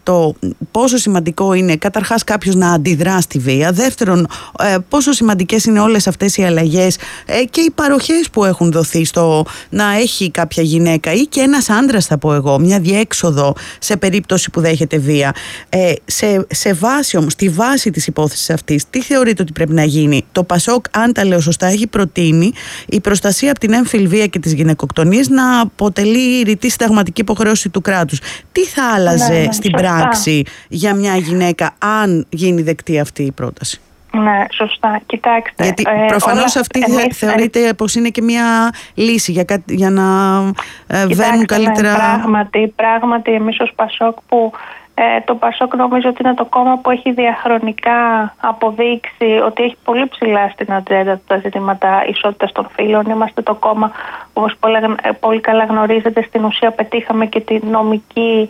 το πόσο σημαντικό είναι καταρχάς κάποιος να αντιδρά στη βία. Δεύτερον, πόσο σημαντικές είναι όλες αυτές οι αλλαγές και οι παροχές που έχουν δοθεί στο να έχει κάποια γυναίκα ή και ένας άντρας, θα πω εγώ, μια διέξοδο σε περίπτωση που δέχεται βία. Σε βάση όμως, στη βάση της υπόθεσης αυτής, τι θεωρείτε ότι πρέπει να γίνει? Το ΠΑΣΟΚ, αν τα λέω σωστά, έχει προτείνει η προστασία από την έμφυλη βία και τις γυναικοκτονίες να αποτελεί ρητή συνταγματική υποχρέωση του κράτους. Τι θα άλλαζε στην πράξη για μια γυναίκα αν γίνει δεκτή αυτή η πρόταση? Ναι, σωστά. Κοιτάξτε. Γιατί προφανώς αυτή θεωρείται πως είναι και μια λύση για να βαίνουν καλύτερα. Πράγματι εμείς ως ΠΑΣΟΚ το ΠΑΣΟΚ νομίζω ότι είναι το κόμμα που έχει διαχρονικά αποδείξει ότι έχει πολύ ψηλά στην ατζέντα του τα ζητήματα ισότητας των φύλων. Είμαστε το κόμμα που, όπως πολύ καλά γνωρίζετε, στην ουσία πετύχαμε και τη νομική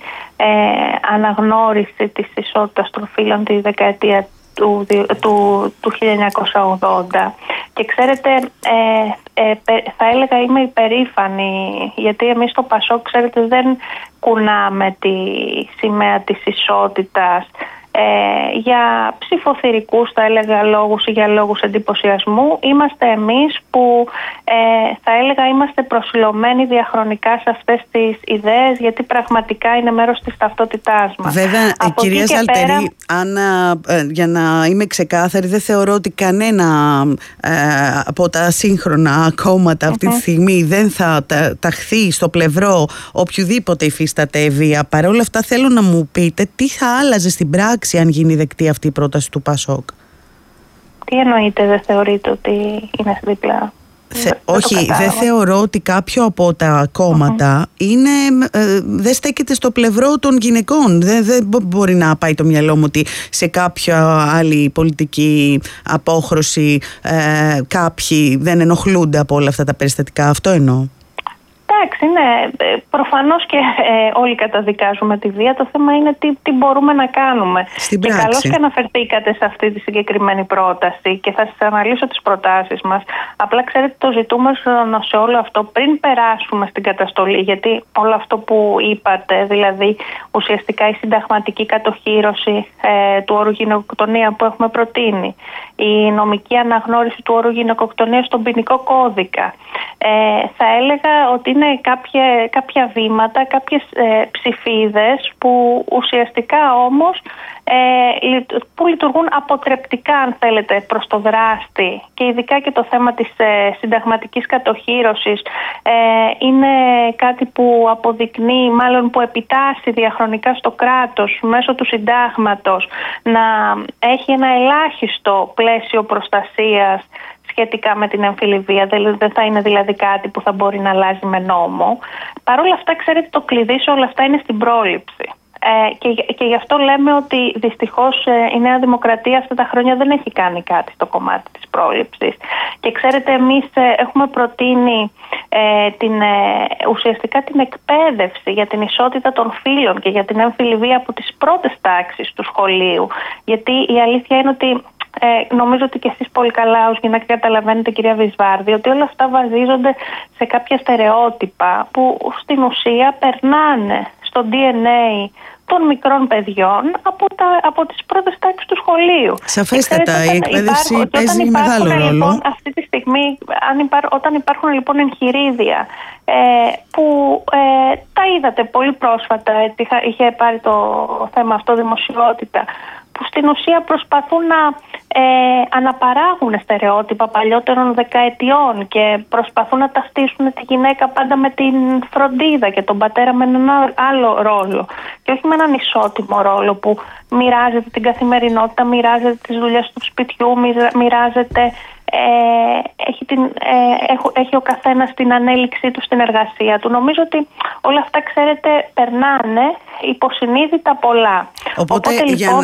αναγνώριση της ισότητας των φύλων τη δεκαετία του 1980. Και ξέρετε, θα έλεγα είμαι υπερήφανη, γιατί εμείς στο ΠΑΣΟΚ, ξέρετε, δεν κουνάμε τη σημαία της ισότητας για ψηφοθυρικούς, θα έλεγα, λόγους ή για λόγους εντυπωσιασμού. Είμαστε εμείς που θα έλεγα είμαστε προσιλωμένοι διαχρονικά σε αυτές τις ιδέες, γιατί πραγματικά είναι μέρος της ταυτότητάς μας. Βέβαια, κυρία Ζαλτερή, για να είμαι ξεκάθαρη, δεν θεωρώ ότι κανένα από τα σύγχρονα κόμματα αυτή τη στιγμή δεν θα ταχθεί στο πλευρό οποιοδήποτε υφίσταται βία. Παρ' όλα αυτά, θέλω να μου πείτε τι θα άλλαζε στην πράξη αν γίνει δεκτή αυτή η πρόταση του ΠΑΣΟΚ. Τι εννοείτε, δεν θεωρείτε ότι είναι δίπλα? Όχι, δεν θεωρώ ότι κάποιο από τα κόμματα δεν στέκεται στο πλευρό των γυναικών. Δεν μπορεί να πάει το μυαλό μου ότι σε κάποια άλλη πολιτική απόχρωση κάποιοι δεν ενοχλούνται από όλα αυτά τα περιστατικά. Αυτό εννοώ. Εντάξει, ναι, προφανώς και όλοι καταδικάζουμε τη βία. Το θέμα είναι τι μπορούμε να κάνουμε. Στην και πράξη. καλώς και αναφερθήκατε σε αυτή τη συγκεκριμένη πρόταση και θα σας αναλύσω τις προτάσεις μας. Απλά ξέρετε, το ζητούμε σε όλο αυτό πριν περάσουμε στην καταστολή, γιατί όλο αυτό που είπατε, δηλαδή ουσιαστικά η συνταγματική κατοχύρωση του όρου γυναικοκτονία που έχουμε προτείνει, η νομική αναγνώριση του όρου γυναικοκτονία στον ποινικό κώδικα, θα έλεγα ότι είναι κάποια βήματα, κάποιες ψηφίδες που ουσιαστικά όμως που λειτουργούν αποτρεπτικά, αν θέλετε, προς το δράστη, και ειδικά και το θέμα της συνταγματικής κατοχύρωσης είναι κάτι που αποδεικνύει, μάλλον που επιτάσσει διαχρονικά στο κράτος μέσω του συντάγματος να έχει ένα ελάχιστο πλαίσιο προστασίας σχετικά με την έμφυλη βία. Δεν θα είναι δηλαδή κάτι που θα μπορεί να αλλάζει με νόμο. Παρ' όλα αυτά, ξέρετε, το κλειδί σε όλα αυτά είναι στην πρόληψη. Και γι' αυτό λέμε ότι δυστυχώς η Νέα Δημοκρατία αυτά τα χρόνια δεν έχει κάνει κάτι στο κομμάτι της πρόληψης. Και ξέρετε, εμείς έχουμε προτείνει ουσιαστικά την εκπαίδευση για την ισότητα των φύλων και για την έμφυλη βία από τις πρώτες τάξεις του σχολείου. Γιατί η αλήθεια είναι ότι νομίζω ότι και εσείς πολύ καλά ως γυναίκα καταλαβαίνετε, κυρία Βυσβάρδη, ότι όλα αυτά βασίζονται σε κάποια στερεότυπα που στην ουσία περνάνε στο DNA των μικρών παιδιών από τις πρώτες τάξεις του σχολείου. Σαφέστατα, η εκπαίδευση παίζει μεγάλο ρόλο. Λοιπόν, αυτή τη στιγμή, όταν υπάρχουν λοιπόν εγχειρίδια που τα είδατε πολύ πρόσφατα, είχε πάρει το θέμα αυτό δημοσιότητα, που στην ουσία προσπαθούν να αναπαράγουν στερεότυπα παλιότερων δεκαετιών και προσπαθούν να ταυτίσουν τη γυναίκα πάντα με την φροντίδα και τον πατέρα με έναν άλλο ρόλο και όχι με έναν ισότιμο ρόλο που μοιράζεται την καθημερινότητα, μοιράζεται τις δουλειές του σπιτιού, μοιράζεται, έχει ο καθένας την ανέλυξή του στην εργασία του. Νομίζω ότι όλα αυτά, ξέρετε, περνάνε υποσυνείδητα πολλά. Οπότε λοιπόν,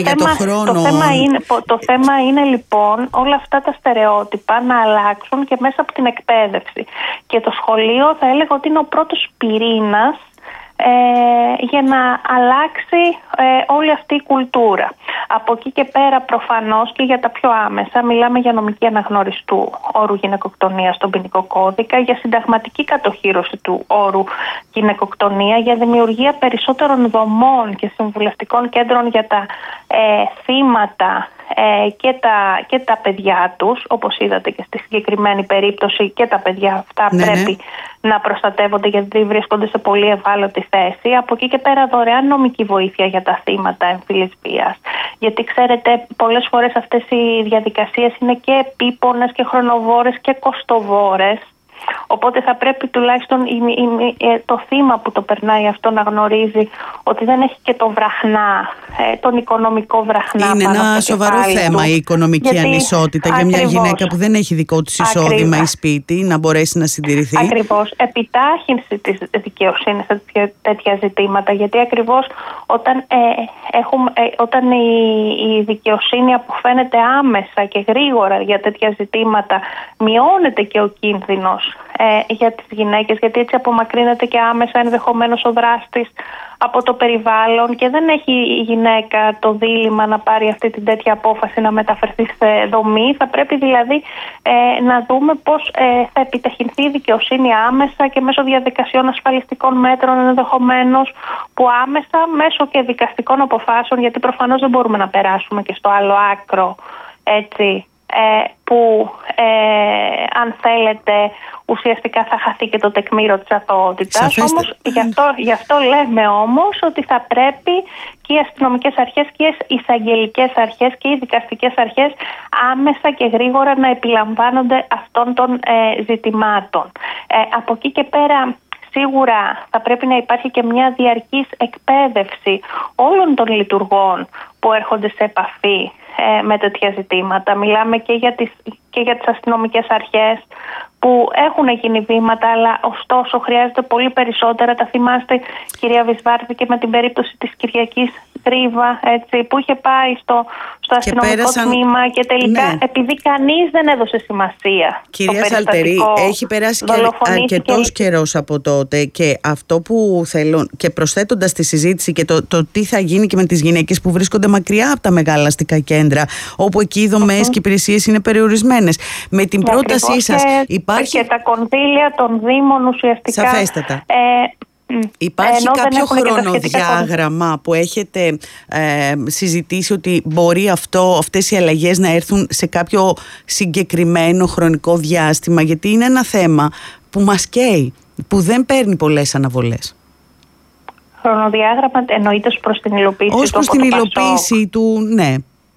το θέμα είναι λοιπόν όλα αυτά τα στερεότυπα να αλλάξουν και μέσα από την εκπαίδευση. Και το σχολείο θα έλεγα ότι είναι ο πρώτος πυρήνας για να αλλάξει όλη αυτή η κουλτούρα. Από εκεί και πέρα, προφανώς και για τα πιο άμεσα, μιλάμε για νομική αναγνώριση του όρου γυναικοκτονία στον ποινικό κώδικα, για συνταγματική κατοχύρωση του όρου γυναικοκτονία, για δημιουργία περισσότερων δομών και συμβουλευτικών κέντρων για τα θύματα και τα παιδιά τους, όπως είδατε και στη συγκεκριμένη περίπτωση, και τα παιδιά αυτά πρέπει να προστατεύονται γιατί βρίσκονται σε πολύ ευάλωτη θέση. Από εκεί και πέρα δωρεάν νομική βοήθεια για τα θύματα έμφυλης βίας. Γιατί ξέρετε, πολλές φορές αυτές οι διαδικασίες είναι και επίπονες και χρονοβόρες και κοστοβόρες. Οπότε θα πρέπει τουλάχιστον το θύμα που το περνάει αυτό να γνωρίζει ότι δεν έχει και το βραχνά, τον οικονομικό βραχνά. Είναι ένα σοβαρό θέμα η οικονομική ανισότητα για μια γυναίκα που δεν έχει δικό της εισόδημα ή σπίτι να μπορέσει να συντηρηθεί. Ακριβώς. Επιτάχυνση της δικαιοσύνης σε τέτοια ζητήματα, γιατί ακριβώς όταν η δικαιοσύνη αποφαίνεται άμεσα και γρήγορα για τέτοια ζητήματα, μειώνεται και ο κίνδυνος για τις γυναίκες, γιατί έτσι απομακρύνεται και άμεσα ενδεχομένως ο δράστης από το περιβάλλον και δεν έχει η γυναίκα το δίλημμα να πάρει αυτή την τέτοια απόφαση να μεταφερθεί σε δομή. Θα πρέπει δηλαδή να δούμε πώς θα επιταχυνθεί η δικαιοσύνη άμεσα και μέσω διαδικασιών ασφαλιστικών μέτρων ενδεχομένως, που άμεσα μέσω και δικαστικών αποφάσεων, γιατί προφανώς δεν μπορούμε να περάσουμε και στο άλλο άκρο, έτσι, που αν θέλετε ουσιαστικά θα χαθεί και το τεκμήριο της αθωότητας. Όμως, γι' αυτό λέμε όμως ότι θα πρέπει και οι αστυνομικές αρχές και οι εισαγγελικές αρχές και οι δικαστικές αρχές άμεσα και γρήγορα να επιλαμβάνονται αυτών των ζητημάτων. Από εκεί και πέρα, σίγουρα θα πρέπει να υπάρχει και μια διαρκής εκπαίδευση όλων των λειτουργών που έρχονται σε επαφή με τέτοια ζητήματα. Μιλάμε και για τις αστυνομικές αρχές που έχουν γίνει βήματα, αλλά ωστόσο χρειάζεται πολύ περισσότερα. Τα θυμάστε, κυρία Βυσβάρδη, και με την περίπτωση της Κυριακής Τρίβα, έτσι, που είχε πάει στο αστυνομικό τμήμα και τελικά, επειδή κανείς δεν έδωσε σημασία. Κυρία Σαλτερή, έχει περάσει και αρκετός καιρός από τότε, και αυτό που θέλω, και προσθέτοντας τη συζήτηση και το τι θα γίνει και με τις γυναίκες που βρίσκονται μακριά από τα μεγάλα αστικά κέντρα, όπου εκεί οι δομές και οι υπηρεσίες είναι περιορισμένες. Με την πρότασή σας υπάρχει... Και τα κονδύλια των Δήμων ουσιαστικά... Σαφέστατα. Υπάρχει κάποιο χρονοδιάγραμμα που έχετε συζητήσει ότι μπορεί αυτές οι αλλαγές να έρθουν σε κάποιο συγκεκριμένο χρονικό διάστημα? Γιατί είναι ένα θέμα που μας καίει, που δεν παίρνει πολλές αναβολές. Χρονοδιάγραμμα εννοείται προς την υλοποίηση του? Ως προς την υλοποίηση του, ναι.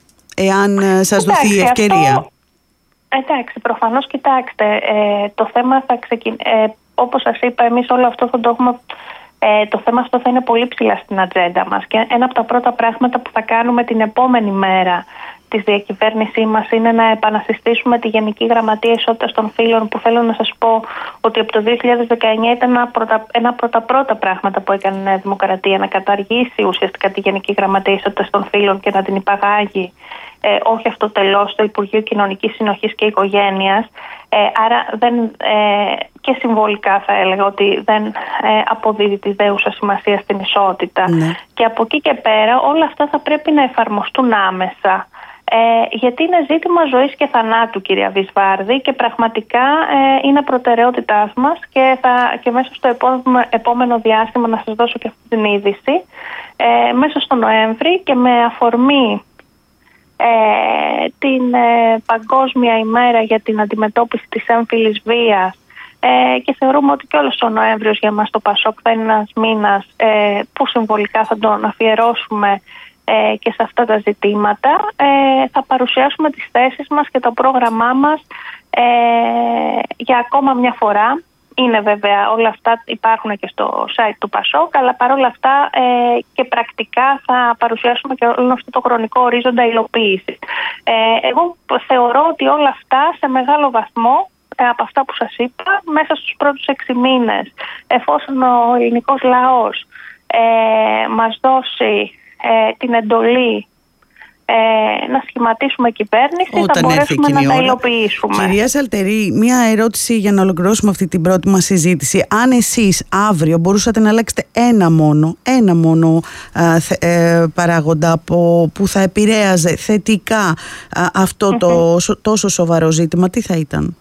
Εάν σας δοθεί η ευκαιρία. Εντάξει, προφανώς, κοιτάξτε, το θέμα θα όπως σας είπα, εμείς όλο αυτό θα το έχουμε, το θέμα αυτό θα είναι πολύ ψηλά στην ατζέντα μας, και ένα από τα πρώτα πράγματα που θα κάνουμε την επόμενη μέρα της διακυβέρνησής μας είναι να επανασυστήσουμε τη Γενική Γραμματεία Ισότητας των Φύλων, που θέλω να σας πω ότι από το 2019 ήταν ένα από τα πρώτα πράγματα που έκανε η Νέα Δημοκρατία, να καταργήσει ουσιαστικά τη Γενική Γραμματεία Ισότητας των Φύλων και να την υπαγάγει, όχι αυτοτελώς, στο Υπουργείο Κοινωνικής Συνοχής και Οικογένειας. Άρα και συμβολικά θα έλεγα ότι δεν αποδίδει τη δέουσα σημασία στην ισότητα. Ναι. Και από εκεί και πέρα όλα αυτά θα πρέπει να εφαρμοστούν άμεσα. Γιατί είναι ζήτημα ζωής και θανάτου, κυρία Βυσβάρδη, και πραγματικά είναι προτεραιότητάς μας, και μέσα στο επόμενο διάστημα, να σας δώσω και αυτή την είδηση, μέσα στο Νοέμβρη και με αφορμή την Παγκόσμια ημέρα για την αντιμετώπιση της έμφυλης βίας, και θεωρούμε ότι και όλος ο Νοέμβριος για μας το ΠΑΣΟΚ θα είναι ένας μήνας που συμβολικά θα τον αφιερώσουμε και σε αυτά τα ζητήματα. Θα παρουσιάσουμε τις θέσεις μας και το πρόγραμμά μας για ακόμα μια φορά. Είναι βέβαια όλα αυτά, υπάρχουν και στο site του ΠΑΣΟΚ, αλλά παρόλα αυτά και πρακτικά θα παρουσιάσουμε και όλο αυτό το χρονικό ορίζοντα υλοποίηση. Εγώ θεωρώ ότι όλα αυτά σε μεγάλο βαθμό από αυτά που σας είπα, μέσα στους πρώτους 6 μήνες, εφόσον ο ελληνικός λαός μας δώσει την εντολή να σχηματίσουμε κυβέρνηση, όταν θα μπορέσουμε να τα υλοποιήσουμε. Κυρία Σαλτερή, μία ερώτηση για να ολοκληρώσουμε αυτή την πρώτη μας συζήτηση. Αν εσείς αύριο μπορούσατε να αλλάξετε ένα μόνο παράγοντα που θα επηρέαζε θετικά αυτό το τόσο σοβαρό ζήτημα, τι θα ήταν?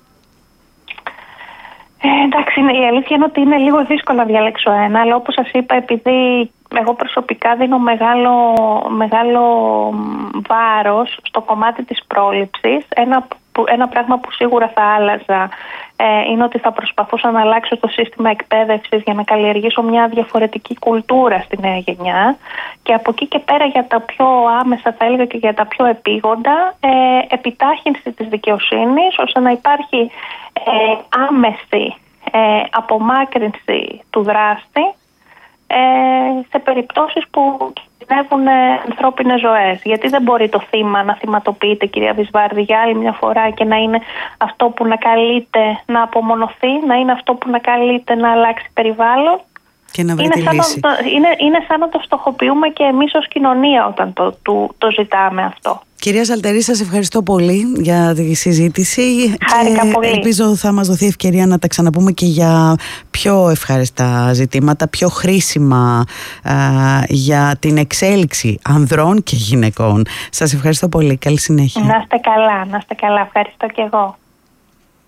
Εντάξει, η αλήθεια είναι ότι είναι λίγο δύσκολο να διαλέξω ένα, αλλά όπως σας είπα, επειδή εγώ προσωπικά δίνω μεγάλο βάρος στο κομμάτι της πρόληψης, ένα πράγμα που σίγουρα θα άλλαζα είναι ότι θα προσπαθούσα να αλλάξω το σύστημα εκπαίδευσης για να καλλιεργήσω μια διαφορετική κουλτούρα στη νέα γενιά, και από εκεί και πέρα για τα πιο άμεσα, θα έλεγα, και για τα πιο επίγοντα, επιτάχυνση της δικαιοσύνης ώστε να υπάρχει άμεση απομάκρυνση του δράστη σε περιπτώσεις που κινδυνεύουν ανθρώπινες ζωές. Γιατί δεν μπορεί το θύμα να θυματοποιείται, κυρία Βυσβάρδη, για άλλη μια φορά και να είναι αυτό που να καλείται να απομονωθεί, να είναι αυτό που να καλείται να αλλάξει περιβάλλον. Και να βρει τη λύση. Είναι σαν να το στοχοποιούμε και εμείς ως κοινωνία όταν το ζητάμε αυτό. Κυρία Σαλτερή, σας ευχαριστώ πολύ για τη συζήτηση. Χάρηκα πολύ. Ελπίζω θα μας δοθεί ευκαιρία να τα ξαναπούμε και για πιο ευχάριστα ζητήματα, πιο χρήσιμα για την εξέλιξη ανδρών και γυναικών. Σας ευχαριστώ πολύ. Καλή συνέχεια. Να είστε καλά. Ευχαριστώ και εγώ.